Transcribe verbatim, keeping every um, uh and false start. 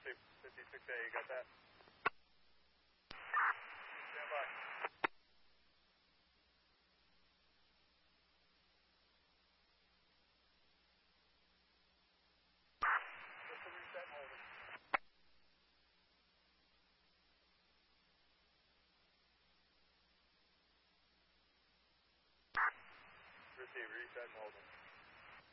fifty-six A, you got that? Stand by. Just to reset and hold it. Receive, reset and hold it.